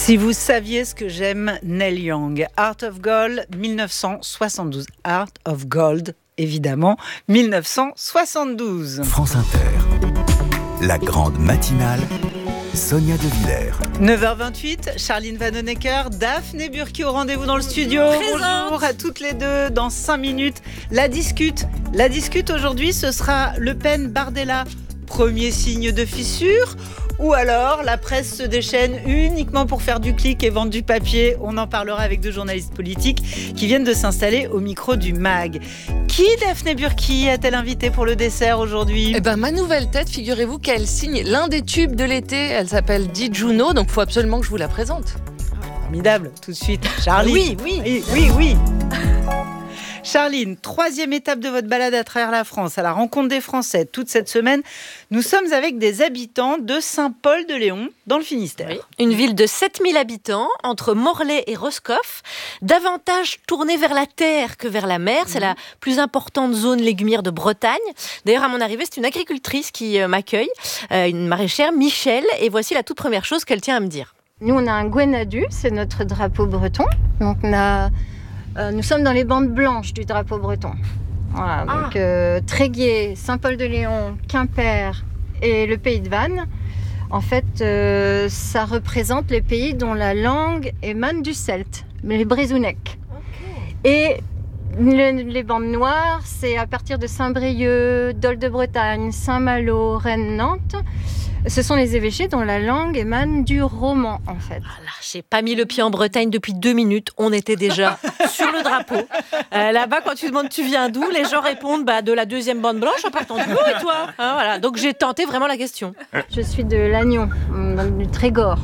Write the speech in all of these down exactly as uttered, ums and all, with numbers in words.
Si vous saviez ce que j'aime, Neil Young, Heart of Gold, dix-neuf cent soixante-douze. Heart of Gold, évidemment, dix-neuf cent soixante-douze. France Inter, la grande matinale, Sonia De Villers. neuf heures vingt-huit, Charline Vanhoenacker, Daphné Burki au rendez-vous dans le studio. Présente. Bonjour à toutes les deux. Dans cinq minutes, la discute. La discute aujourd'hui, ce sera Le Pen-Bardella. Premier signe de fissure, ou alors la presse se déchaîne uniquement pour faire du clic et vendre du papier. On en parlera avec deux journalistes politiques qui viennent de s'installer au micro du MAG. Qui, Daphné Burki, a-t-elle invité pour le dessert aujourd'hui ? Eh ben, ma nouvelle tête, figurez-vous qu'elle signe l'un des tubes de l'été. Elle s'appelle Di Juno, donc il faut absolument que je vous la présente. Formidable, tout de suite. Charline. Oui, oui. Oui, oui, oui. Charline, troisième étape de votre balade à travers la France, à la rencontre des Français. Toute cette semaine, nous sommes avec des habitants de Saint-Paul-de-Léon, dans le Finistère. Oui. Une ville de sept mille habitants, entre Morlaix et Roscoff, davantage tournée vers la terre que vers la mer. C'est mmh. la plus importante zone légumière de Bretagne. D'ailleurs, à mon arrivée, c'est une agricultrice qui euh, m'accueille, euh, une maraîchère, Michel, et voici la toute première chose qu'elle tient à me dire. Nous, on a un Gwenadu, c'est notre drapeau breton. Donc, on a... Euh, nous sommes dans les bandes blanches du drapeau breton. Voilà, ah. donc euh, Tréguier, Saint-Paul-de-Léon, Quimper et le Pays de Vannes. En fait, euh, ça représente les pays dont la langue émane du celte, les Brézounèques. Okay. Et le, les bandes noires, c'est à partir de Saint-Brieuc, Dol de Bretagne, Saint-Malo, Rennes, Nantes. Ce sont les évêchés dont la langue émane du roman, en fait. Ah là, j'ai pas mis le pied en Bretagne depuis deux minutes. On était déjà sur le drapeau. Euh, là-bas, quand tu demandes tu viens d'où, les gens répondent bah, de la deuxième bande blanche en partant du haut, et toi hein, voilà. Donc j'ai tenté vraiment la question. Je suis de Lannion, du Trégor.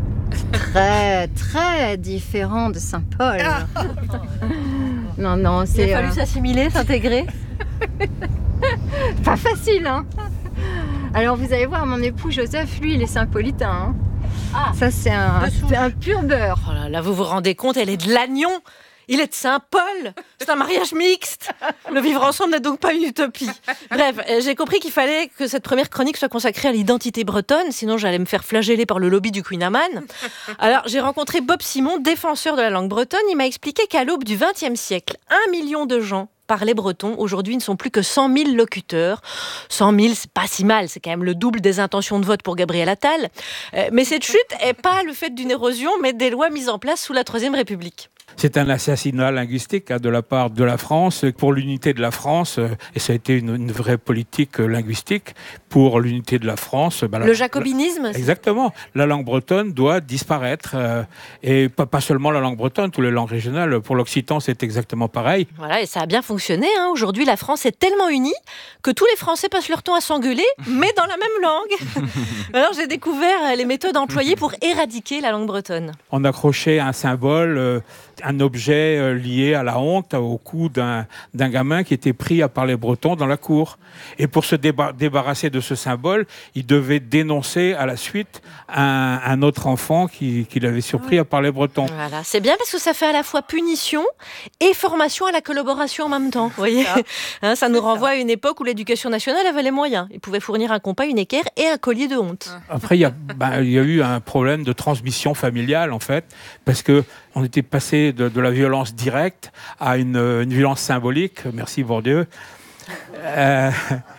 Très, très différent de Saint-Paul. Non, non, c'est... Il a fallu euh... s'assimiler, s'intégrer. Pas facile, hein. Alors vous allez voir, mon époux Joseph, lui, il est Saint-Politain. Hein. Ah, ça, c'est un, un pur beurre. Oh là là, vous vous rendez compte, elle est de Lannion. Il est de Saint-Paul. C'est un mariage mixte. Le vivre ensemble n'est donc pas une utopie. Bref, j'ai compris qu'il fallait que cette première chronique soit consacrée à l'identité bretonne, sinon j'allais me faire flageller par le lobby du Queen Amman. Alors, j'ai rencontré Bob Simon, défenseur de la langue bretonne. Il m'a expliqué qu'à l'aube du vingtième siècle, un million de gens parlaient breton. Aujourd'hui, ils ne sont plus que cent mille locuteurs. cent mille, c'est pas si mal. C'est quand même le double des intentions de vote pour Gabriel Attal. Euh, mais cette chute n'est pas le fait d'une érosion, mais des lois mises en place sous la Troisième République. C'est un assassinat linguistique hein, de la part de la France pour l'unité de la France, euh, et ça a été une, une vraie politique euh, linguistique pour l'unité de la France. Bah, le la, jacobinisme la, Exactement. La langue bretonne doit disparaître, euh, et pas, pas seulement la langue bretonne, toutes les langues régionales. Pour l'Occitan, c'est exactement pareil. Voilà, et ça a bien fonctionné. Hein. Aujourd'hui, la France est tellement unie que tous les Français passent leur temps à s'engueuler, mais dans la même langue. Alors, j'ai découvert les méthodes employées pour éradiquer la langue bretonne. On accrochait un symbole... Euh, un objet lié à la honte au cou d'un, d'un gamin qui était pris à parler breton dans la cour. Et pour se débar- débarrasser de ce symbole, il devait dénoncer à la suite un, un autre enfant qui, qui l'avait surpris à parler breton. Voilà, c'est bien parce que ça fait à la fois punition et formation à la collaboration en même temps. Vous voyez ça. Hein, ça nous renvoie à une époque où l'éducation nationale avait les moyens. Il pouvait fournir un compas, une équerre et un collier de honte. Après, il y a, ben, il y a eu un problème de transmission familiale, en fait, parce que on était passé de, de la violence directe à une, une violence symbolique, merci Bourdieu, euh,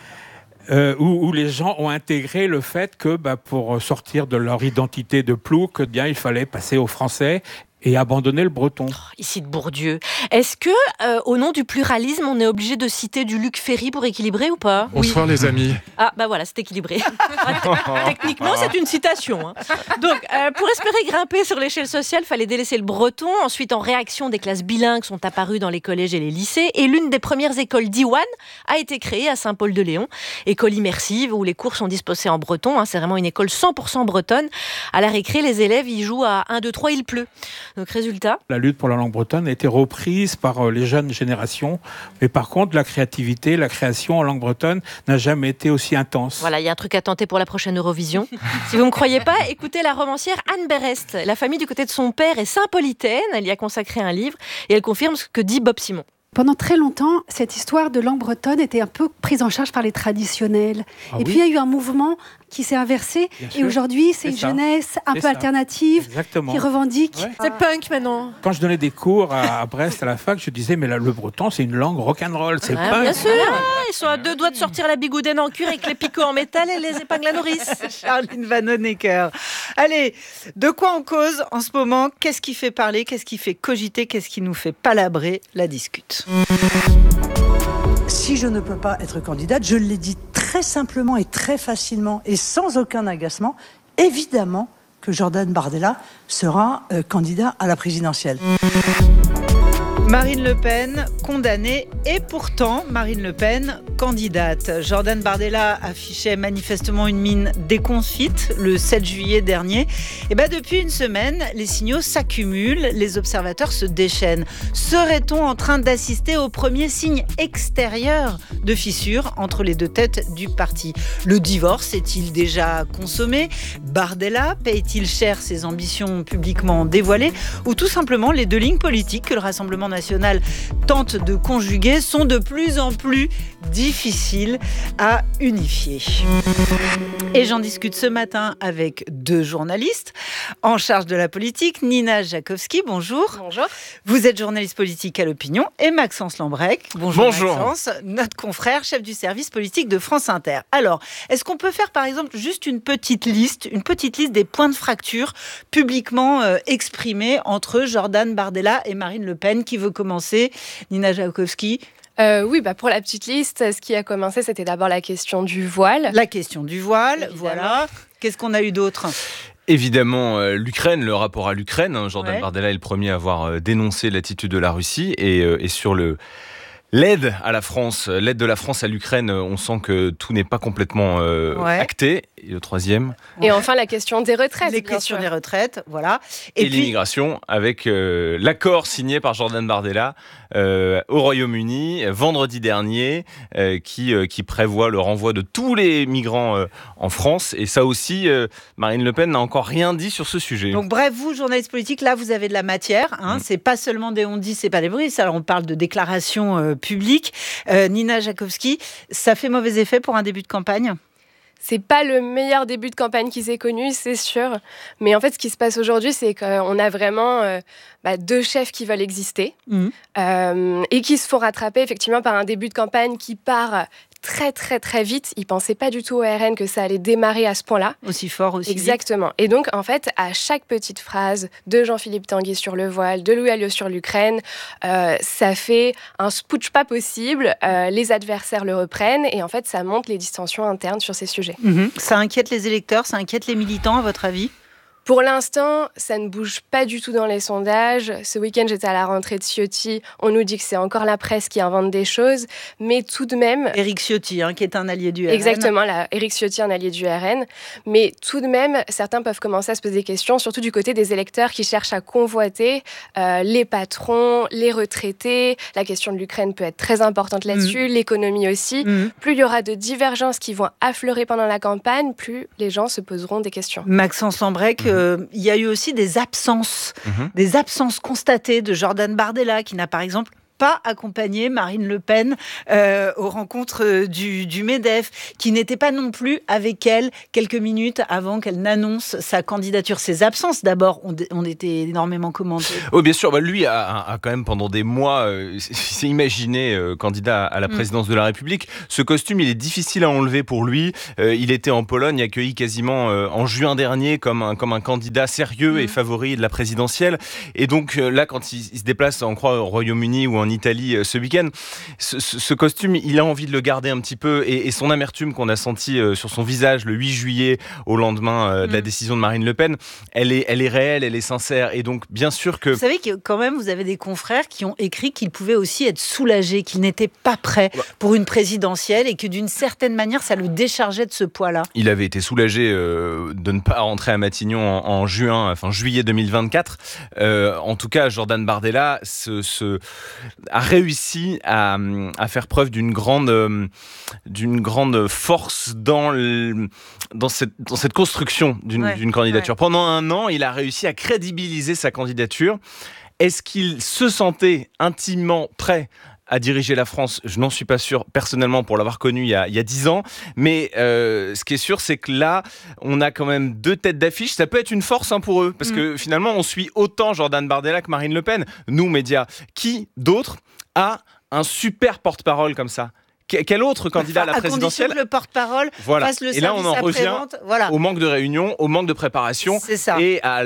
euh, où, où les gens ont intégré le fait que bah, pour sortir de leur identité de plouc, eh bien, il fallait passer au français et abandonner le breton. Oh, ici de Bourdieu. Est-ce que, euh, au nom du pluralisme, on est obligé de citer du Luc Ferry pour équilibrer ou pas ? Bonsoir oui. les amis. Ah, bah voilà, c'est équilibré. Techniquement, c'est une citation. Hein. Donc, euh, pour espérer grimper sur l'échelle sociale, il fallait délaisser le breton. Ensuite, en réaction, des classes bilingues sont apparues dans les collèges et les lycées. Et l'une des premières écoles d'Iwan a été créée à Saint-Paul-de-Léon. École immersive où les cours sont disposés en breton. Hein. C'est vraiment une école cent pour cent bretonne. À la récré, les élèves y jouent à un, deux, trois, il pleut. Donc, résultat ? La lutte pour la langue bretonne a été reprise par les jeunes générations, mais par contre, la créativité, la création en langue bretonne n'a jamais été aussi intense. Voilà, il y a un truc à tenter pour la prochaine Eurovision. Si vous ne me croyez pas, écoutez la romancière Anne Berest. La famille du côté de son père est saint-politaine, elle y a consacré un livre, et elle confirme ce que dit Bob Simon. Pendant très longtemps, cette histoire de langue bretonne était un peu prise en charge par les traditionnels. Ah et oui. puis, il y a eu un mouvement qui s'est inversé. Bien Et sûr. aujourd'hui, c'est C'est une ça. jeunesse un C'est peu ça. alternative Exactement. qui revendique. Ouais. C'est punk maintenant. Quand je donnais des cours à, à Brest, à la fac, je disais, mais là, le breton, c'est une langue rock'n'roll, c'est Ah, pas... bien sûr. Ah, ils sont à deux doigts de sortir la bigoudaine en cuir avec les picots en métal et les épingles à nourrice. Charline Vanhoenacker. Allez, de quoi on cause en ce moment? Qu'est-ce qui fait parler? Qu'est-ce qui fait cogiter? Qu'est-ce qui nous fait palabrer? La discute. Si je ne peux pas être candidate, je l'ai dit très simplement et très facilement et sans aucun agacement, évidemment que Jordan Bardella sera euh, candidat à la présidentielle. Marine Le Pen, condamnée, et pourtant Marine Le Pen, candidate. Jordan Bardella affichait manifestement une mine déconfite le sept juillet dernier. Et ben depuis une semaine, les signaux s'accumulent, les observateurs se déchaînent. Serait-on en train d'assister au premier signe extérieur de fissure entre les deux têtes du parti? Le divorce est-il déjà consommé? Bardella paye-t-il cher ses ambitions publiquement dévoilées? Ou tout simplement les deux lignes politiques que le Rassemblement national tente de conjuguer sont de plus en plus difficiles à unifier. Et j'en discute ce matin avec deux journalistes en charge de la politique. Nina Jakovski, bonjour. Bonjour. Vous êtes journaliste politique à l'Opinion, et Maxence Lambrec. Bonjour, Bonjour. Maxence, notre confrère, chef du service politique de France Inter. Alors, est-ce qu'on peut faire par exemple juste une petite liste, une petite liste des points de fracture publiquement euh, exprimés entre Jordan Bardella et Marine Le Pen? Qui veut commencer? Nina Jakovski. Euh, oui, bah pour la petite liste, ce qui a commencé, c'était d'abord la question du voile. La question du voile, Évidemment. voilà. Qu'est-ce qu'on a eu d'autre? Évidemment, euh, l'Ukraine, le rapport à l'Ukraine. hein, Jordan Ouais. Bardella est le premier à avoir euh, dénoncé l'attitude de la Russie. Et, euh, et sur le, l'aide à la France, l'aide de la France à l'Ukraine, euh, on sent que tout n'est pas complètement euh, Ouais. acté. Et le troisième, Et enfin, la question des retraites, Les bien questions sûr. des retraites, voilà. et, Et, puis, l'immigration, avec euh, l'accord signé par Jordan Bardella euh, au Royaume-Uni euh, vendredi dernier, euh, qui, euh, qui prévoit le renvoi de tous les migrants euh, en France. Et ça aussi, euh, Marine Le Pen n'a encore rien dit sur ce sujet. donc bref, vous, journaliste politique, là, vous avez de la matière. Hein, Mm. C'est pas seulement des on-dit, c'est pas des bruits. Alors, on parle de déclarations euh, publiques. Euh, Nina Jakovski, ça fait mauvais effet pour un début de campagne? C'est pas le meilleur début de campagne qui s'est connu, c'est sûr. Mais en fait, ce qui se passe aujourd'hui, c'est qu'on a vraiment euh, bah, deux chefs qui veulent exister Mhm. euh, et qui se font rattraper effectivement par un début de campagne qui part très très très vite. Ils pensaient pas du tout au R N que ça allait démarrer à ce point-là. Aussi fort, aussi vite. Exactement. Et donc, en fait, à chaque petite phrase de Jean-Philippe Tanguy sur le voile, de Louis Alliot sur l'Ukraine, euh, ça fait un sputsch pas possible. Euh, les adversaires le reprennent et en fait, ça monte les distensions internes sur ces sujets. Mhm. Ça inquiète les électeurs, ça inquiète les militants, à votre avis? Pour l'instant, ça ne bouge pas du tout dans les sondages. Ce week-end, j'étais à la rentrée de Ciotti. On nous dit que c'est encore la presse qui invente des choses. Mais tout de même... Éric Ciotti, hein, qui est un allié du R N. Exactement, là, Éric Ciotti, un allié du R N. Mais tout de même, certains peuvent commencer à se poser des questions, surtout du côté des électeurs qui cherchent à convoiter euh, les patrons, les retraités. La question de l'Ukraine peut être très importante là-dessus, l'économie aussi. Mhm. Plus il y aura de divergences qui vont affleurer pendant la campagne, plus les gens se poseront des questions. Maxence Lambrec, Mhm. euh, il y a eu aussi des absences, Mhm. des absences constatées de Jordan Bardella, qui n'a par exemple pas accompagné Marine Le Pen euh, aux rencontres euh, du, du MEDEF, qui n'était pas non plus avec elle quelques minutes avant qu'elle n'annonce sa candidature. Ces absences, d'abord, ont, ont été énormément commentées. Oui, bien sûr. Bah, lui a, a- a quand même pendant des mois euh, s'est imaginé euh, candidat à la Mm. présidence de la République. Ce costume, il est difficile à enlever pour lui. Euh, il était en Pologne, accueilli quasiment euh, en juin dernier comme un, comme un candidat sérieux Mm. et favori de la présidentielle. Et donc euh, là, quand il, il se déplace, on croit, au Royaume-Uni ou en Italie euh, ce week-end, ce, ce- ce costume, il a envie de le garder un petit peu. Et, et son amertume qu'on a senti euh, sur son visage le huit juillet, au lendemain euh, de la Mm. décision de Marine Le Pen, elle est, elle est réelle, elle est sincère. Et donc, bien sûr que... Vous savez que quand même, vous avez des confrères qui ont écrit qu'ils pouvaient aussi être soulagés, qu'ils n'étaient pas prêts pour une présidentielle et que d'une certaine manière, ça le déchargeait de ce poids-là. Il avait été soulagé euh, de ne pas rentrer à Matignon en, en juin, enfin juillet deux mille vingt-quatre. Euh, en tout cas, Jordan Bardella se, se- a réussi à, à faire preuve d'une grande, euh, d'une grande force dans, le- dans, cette, dans cette construction d'une, Ouais, d'une candidature. ouais. Pendant un an, il a réussi à crédibiliser sa candidature. Est-ce qu'il se sentait intimement prêt à diriger la France, je n'en suis pas sûr personnellement pour l'avoir connu il y a, il y a dix ans. Mais euh, ce qui est sûr, c'est que là, on a quand même deux têtes d'affiche. Ça peut être une force hein, pour eux, parce mmh. que finalement, on suit autant Jordan Bardella que Marine Le Pen. Nous, médias, qui d'autre a un super porte-parole comme ça ? Quel autre candidat enfin, à la présidentielle ? À condition que le porte-parole voilà. fasse le et là, on en revient voilà. au manque de réunion, au manque de préparation. C'est ça. Et à,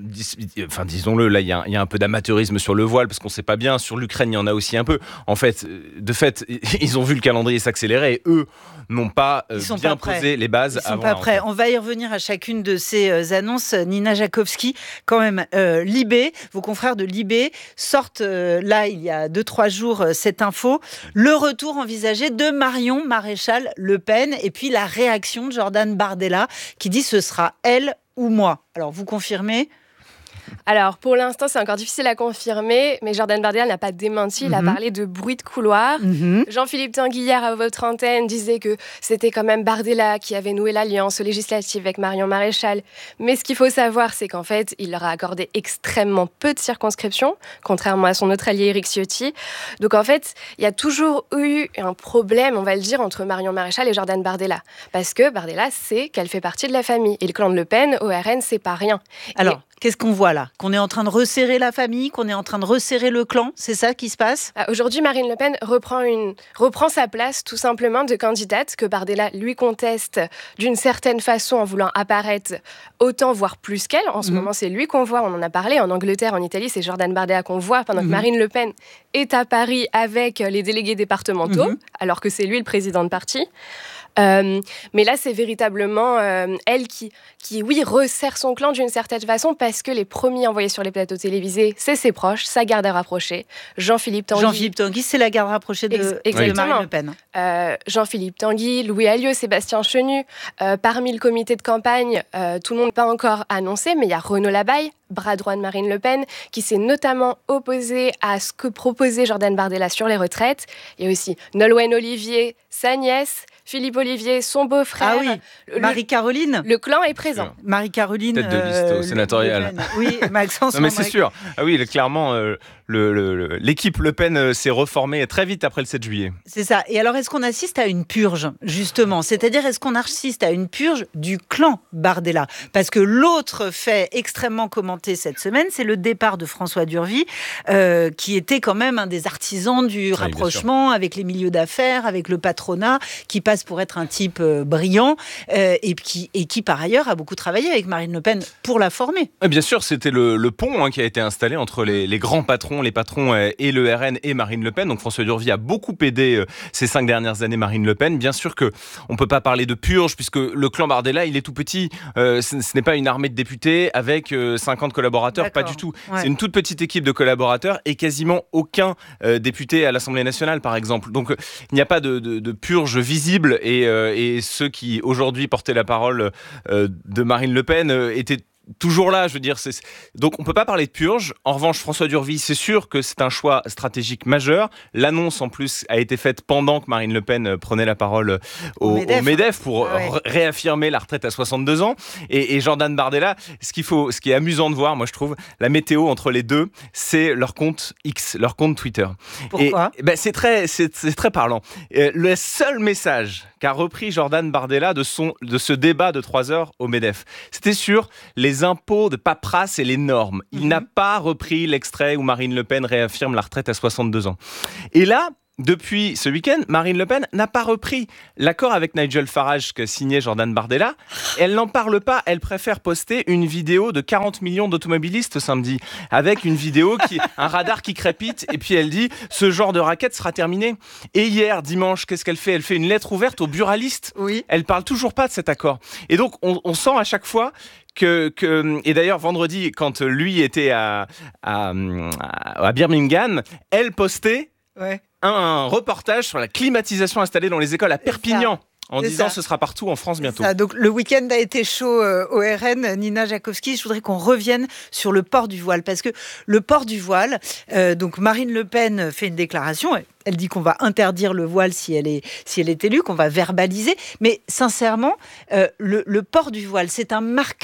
enfin, disons-le, là, il y, y a un peu d'amateurisme sur le voile parce qu'on ne sait pas bien. Sur l'Ukraine, il y en a aussi un peu. En fait, de fait, ils ont vu le calendrier s'accélérer et eux n'ont pas euh, bien pas posé les bases. Ils sont avant pas prêts. On va y revenir à chacune de ces euh, annonces. Nina Jakovski, quand même, euh, Libé, vos confrères de Libé sortent euh, là, il y a deux, trois jours, euh, cette info. Le retour envisagé de Marion Maréchal Le Pen et puis la réaction de Jordan Bardella qui dit ce sera elle ou moi. Alors, vous confirmez ? Alors, pour l'instant, c'est encore difficile à confirmer, mais Jordan Bardella n'a pas démenti. Il mm-hmm. a parlé de bruit de couloir. Mm-hmm. Jean-Philippe Tanguy, hier, à votre antenne, disait que c'était quand même Bardella qui avait noué l'alliance législative avec Marion Maréchal. Mais ce qu'il faut savoir, c'est qu'en fait, il leur a accordé extrêmement peu de circonscriptions, contrairement à son autre allié, Éric Ciotti. Donc, en fait, il y a toujours eu un problème, on va le dire, entre Marion Maréchal et Jordan Bardella. Parce que Bardella sait qu'elle fait partie de la famille. Et le clan de Le Pen, au R N, c'est pas rien. Alors, et... qu'est-ce qu'on voit là ? Qu'on est en train de resserrer la famille, qu'on est en train de resserrer le clan, c'est ça qui se passe ? Aujourd'hui, Marine Le Pen reprend, une, reprend sa place tout simplement de candidate que Bardella lui conteste d'une certaine façon en voulant apparaître autant, voire plus qu'elle. En ce mmh. moment, c'est lui qu'on voit, on en a parlé, en Angleterre, en Italie, c'est Jordan Bardella qu'on voit, pendant mmh. que Marine Le Pen est à Paris avec les délégués départementaux, mmh. alors que c'est lui le président de parti. Euh, mais là, c'est véritablement euh, elle qui, qui, oui, resserre son clan d'une certaine façon parce que les premiers envoyés sur les plateaux télévisés, c'est ses proches, sa garde rapprochée. Jean-Philippe Tanguy. Jean-Philippe Tanguy, c'est la garde rapprochée de, Ex- de Marine Le Pen. Euh, Jean-Philippe Tanguy, Louis Alliot, Sébastien Chenu. Euh, parmi le comité de campagne, euh, tout le monde n'a pas encore annoncé, mais il y a Renaud Labaille, bras droit de Marine Le Pen, qui s'est notamment opposé à ce que proposait Jordan Bardella sur les retraites. Il y a aussi Nolwenn Olivier, sa nièce, Philippe Olivier, son beau-frère. Ah oui, le, Marie-Caroline. Le clan est présent. Marie-Caroline. Tête de liste euh, sénatoriale. Oui, Maxence. Non mais c'est sûr. Ah oui, clairement, euh, le, le, l'équipe Le Pen euh, s'est reformée très vite après le sept juillet. C'est ça. Et alors, est-ce qu'on assiste à une purge, justement ? C'est-à-dire, est-ce qu'on assiste à une purge du clan Bardella ? Parce que l'autre fait extrêmement commenté cette semaine, c'est le départ de François Durvy, euh, qui était quand même un des artisans du oui, rapprochement avec les milieux d'affaires, avec le patronat, qui passe pour être un type euh, brillant euh, et, qui, et qui, par ailleurs, a beaucoup travaillé avec Marine Le Pen pour la former. Et bien sûr, c'était le, le pont hein, qui a été installé entre les, les grands patrons, les patrons euh, et le R N et Marine Le Pen. Donc François Durvy a beaucoup aidé euh, ces cinq dernières années Marine Le Pen. Bien sûr qu'on ne peut pas parler de purge puisque le clan Bardella, il est tout petit. Euh, ce, ce n'est pas une armée de députés avec euh, cinquante collaborateurs, D'accord. pas du tout. Ouais. C'est une toute petite équipe de collaborateurs et quasiment aucun euh, député à l'Assemblée nationale, par exemple. Donc euh, il n'y a pas de, de, de purge visible. Et, euh, et ceux qui aujourd'hui portaient la parole euh, de Marine Le Pen euh, étaient toujours là, je veux dire. C'est... Donc, on ne peut pas parler de purge. En revanche, François Durvy, c'est sûr que c'est un choix stratégique majeur. L'annonce, en plus, a été faite pendant que Marine Le Pen prenait la parole au, au MEDEF, au MEDEF pour ah ouais. ré- réaffirmer la retraite à soixante-deux ans. Et, et Jordan Bardella, ce, qu'il faut, ce qui est amusant de voir, moi, je trouve, la météo entre les deux, c'est leur compte X, leur compte Twitter. Pourquoi ? Et, ben, c'est, très, c'est, c'est très parlant. Et le seul message qu'a repris Jordan Bardella de, son, de ce débat de trois heures au MEDEF, c'était sur les les impôts de paperasse et les normes. Il mmh. n'a pas repris l'extrait où Marine Le Pen réaffirme la retraite à soixante-deux ans. Et là, depuis ce week-end, Marine Le Pen n'a pas repris l'accord avec Nigel Farage que signait Jordan Bardella. Elle n'en parle pas, elle préfère poster une vidéo de quarante millions d'automobilistes samedi, avec une vidéo, qui, un radar qui crépite, et puis elle dit « ce genre de raquette sera terminé ». Et hier, dimanche, qu'est-ce qu'elle fait ? Elle fait une lettre ouverte aux buralistes. Oui. Elle parle toujours pas de cet accord. Et donc, on, on sent à chaque fois Que, que, et d'ailleurs, vendredi, quand lui était à, à, à Birmingham, elle postait ouais. un, un reportage sur la climatisation installée dans les écoles à Perpignan. En c'est disant ça. Ce sera partout en France bientôt. Ça. Donc le week-end a été chaud euh, au R N. Nina Jakovski, je voudrais qu'on revienne sur le port du voile. Parce que le port du voile, euh, donc Marine Le Pen fait une déclaration. Elle dit qu'on va interdire le voile si elle est, si elle est élue, qu'on va verbaliser. Mais sincèrement, euh, le, le port du voile, c'est un marqueur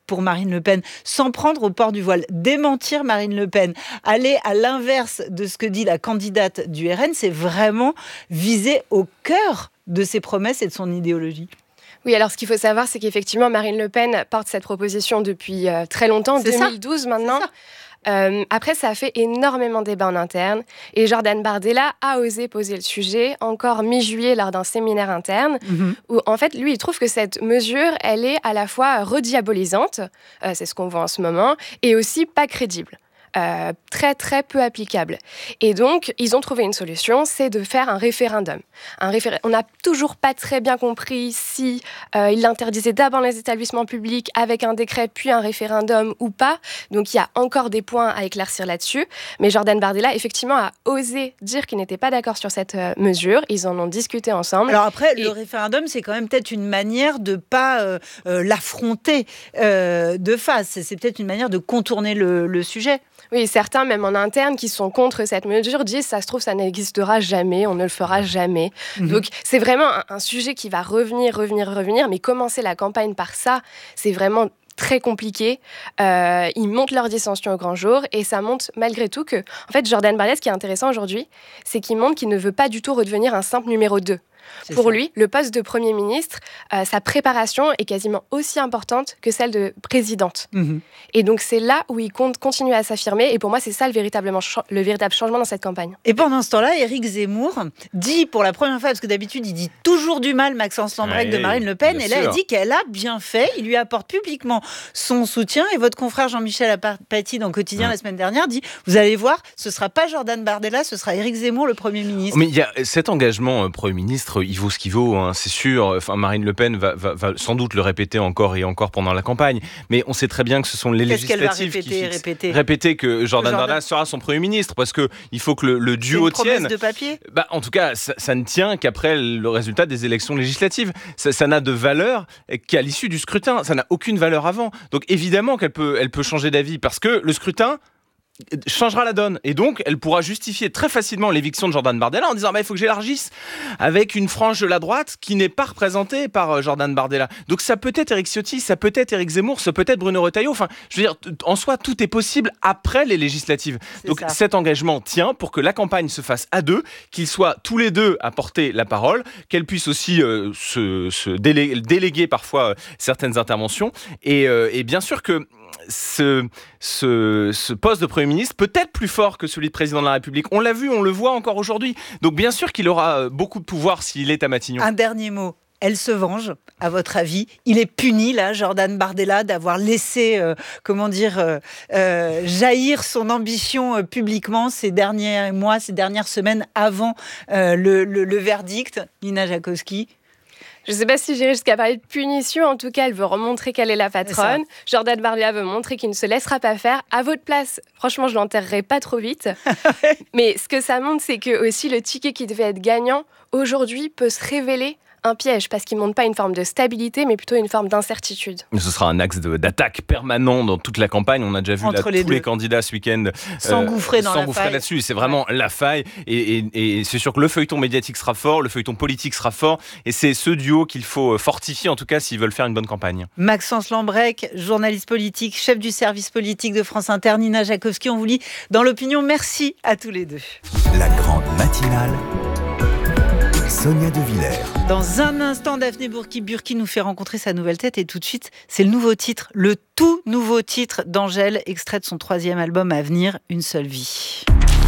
pour Marine Le Pen, s'en prendre au port du voile, démentir Marine Le Pen, aller à l'inverse de ce que dit la candidate du R N, c'est vraiment viser au cœur de ses promesses et de son idéologie. Oui, alors ce qu'il faut savoir, c'est qu'effectivement, Marine Le Pen porte cette proposition depuis euh, très longtemps, c'est deux mille douze ça. Maintenant. Euh, après, ça a fait énormément de débats en interne et Jordan Bardella a osé poser le sujet encore mi-juillet lors d'un séminaire interne mmh. où en fait, lui, il trouve que cette mesure, elle est à la fois rediabolisante, euh, c'est ce qu'on voit en ce moment, et aussi pas crédible. Euh, très très peu applicable. Et donc, ils ont trouvé une solution, c'est de faire un référendum. Un réfé- On n'a toujours pas très bien compris si euh, ils l'interdisaient d'abord les établissements publics avec un décret puis un référendum ou pas. Donc, il y a encore des points à éclaircir là-dessus. Mais Jordan Bardella, effectivement, a osé dire qu'il n'était pas d'accord sur cette euh, mesure. Ils en ont discuté ensemble. Alors après, et... le référendum, c'est quand même peut-être une manière de ne pas euh, euh, l'affronter euh, de face. C'est peut-être une manière de contourner le, le sujet. Oui, certains, même en interne, qui sont contre cette mesure, disent ça se trouve, ça n'existera jamais, on ne le fera jamais. Mmh. Donc, c'est vraiment un, un sujet qui va revenir, revenir, revenir. Mais commencer la campagne par ça, c'est vraiment très compliqué. Euh, ils montent leur dissension au grand jour et ça montre malgré tout que, en fait, Jordan Bardella, ce qui est intéressant aujourd'hui, c'est qu'il montre qu'il ne veut pas du tout redevenir un simple numéro deux. C'est Pour ça. lui, le poste de Premier ministre, euh, sa préparation est quasiment aussi importante que celle de présidente. Mmh. Et donc, c'est là où il compte continuer à s'affirmer. Et pour moi, c'est ça le, véritablement cha- le véritable changement dans cette campagne. Et pendant ce temps-là, Éric Zemmour dit pour la première fois, parce que d'habitude, il dit toujours du mal Maxence Lambrecq ouais, de Marine Le Pen. Et là, sûr. il dit qu'elle a bien fait. Il lui apporte publiquement son soutien. Et votre confrère Jean-Michel Apathy dans Quotidien mmh. la semaine dernière dit, vous allez voir, ce ne sera pas Jordan Bardella, ce sera Éric Zemmour, le Premier ministre. Mais il y a cet engagement, euh, Premier ministre, il vaut ce qu'il vaut, hein, c'est sûr. Enfin, Marine Le Pen va, va, va sans doute le répéter encore et encore pendant la campagne, mais on sait très bien que ce sont les Qu'est-ce législatives répéter, qui fixent, répéter. répéter que Jordan, Jordan Bardella sera son Premier ministre, parce que il faut que le, le duo c'est une tienne. De papier bah, en tout cas, ça, ça ne tient qu'après le résultat des élections législatives. Ça, ça n'a de valeur qu'à l'issue du scrutin. Ça n'a aucune valeur avant. Donc évidemment qu'elle peut, elle peut changer d'avis, parce que le scrutin changera la donne. Et donc, elle pourra justifier très facilement l'éviction de Jordan Bardella en disant bah, il faut que j'élargisse avec une frange de la droite qui n'est pas représentée par Jordan Bardella. Donc, ça peut être Éric Ciotti, ça peut être Éric Zemmour, ça peut être Bruno Retailleau. Enfin, je veux dire, en soi, tout est possible après les législatives. C'est donc, ça. Cet engagement tient pour que la campagne se fasse à deux, qu'ils soient tous les deux à porter la parole, qu'elle puisse aussi euh, se, se délé- déléguer parfois euh, certaines interventions. Et, euh, et bien sûr que Ce, ce, ce poste de Premier ministre peut être plus fort que celui de président de la République. On l'a vu, on le voit encore aujourd'hui. Donc bien sûr qu'il aura beaucoup de pouvoir s'il est à Matignon. Un dernier mot. Elle se venge, à votre avis? Il est puni, là, Jordan Bardella, d'avoir laissé, euh, comment dire, euh, euh, jaillir son ambition euh, publiquement ces derniers mois, ces dernières semaines avant euh, le, le, le verdict. Nina Jankowski. Je ne sais pas si j'irai jusqu'à parler de punition. En tout cas, elle veut remontrer qu'elle est la patronne. Est Jordan Bardella veut montrer qu'il ne se laissera pas faire. À votre place, franchement, je l'enterrerai pas trop vite. Mais ce que ça montre, c'est que aussi le ticket qui devait être gagnant, aujourd'hui, peut se révéler un piège, parce qu'il ne montre pas une forme de stabilité, mais plutôt une forme d'incertitude. Ce sera un axe de, d'attaque permanent dans toute la campagne. On a déjà vu là, tous deux. les candidats ce week-end s'engouffrer euh, dans s'engouffrer la là-dessus. C'est vraiment ouais. la faille. Et, et, et c'est sûr que le feuilleton médiatique sera fort, le feuilleton politique sera fort. Et c'est ce duo qu'il faut fortifier, en tout cas, s'ils veulent faire une bonne campagne. Maxence Lambrecq, journaliste politique, chef du service politique de France Inter, Nina Jankowski, on vous lit dans l'opinion. Merci à tous les deux. La grande matinale. Sonia De Villers. Dans un instant, Daphné Burki-Burki nous fait rencontrer sa nouvelle tête et tout de suite, c'est le nouveau titre, le tout nouveau titre d'Angèle, extrait de son troisième album à venir, Une seule vie.